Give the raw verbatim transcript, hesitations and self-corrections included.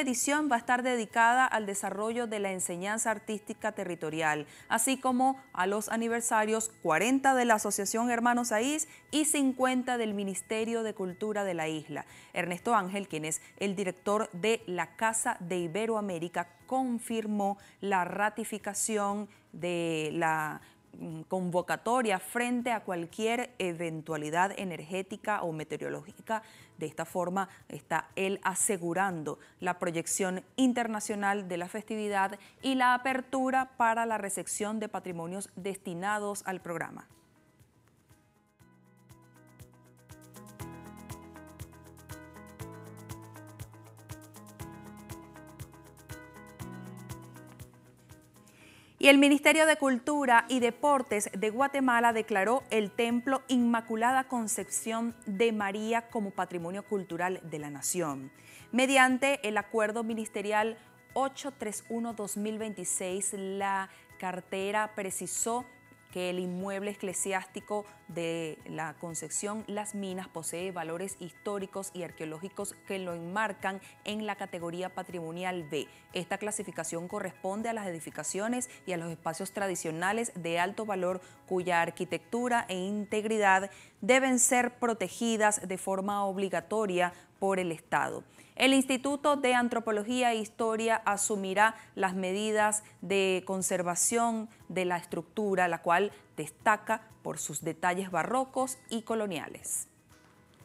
edición va a estar dedicada al desarrollo de la enseñanza artística territorial, así como a los aniversarios cuarenta de la Asociación Hermanos Aís y cincuenta del Ministerio de Cultura de la isla. Ernesto Ángel, quien es el director de la Casa de Iberoamérica, confirmó la ratificación de la convocatoria frente a cualquier eventualidad energética o meteorológica. De esta forma está él asegurando la proyección internacional de la festividad y la apertura para la recepción de patrimonios destinados al programa. Y el Ministerio de Cultura y Deportes de Guatemala declaró el Templo Inmaculada Concepción de María como Patrimonio Cultural de la Nación. Mediante el Acuerdo Ministerial ochocientos treinta y uno barra dos mil veintiséis, la cartera precisó que el inmueble eclesiástico de la Concepción Las Minas posee valores históricos y arqueológicos que lo enmarcan en la categoría patrimonial B. Esta clasificación corresponde a las edificaciones y a los espacios tradicionales de alto valor cuya arquitectura e integridad deben ser protegidas de forma obligatoria por el Estado. El Instituto de Antropología e Historia asumirá las medidas de conservación de la estructura, la cual destaca por sus detalles barrocos y coloniales.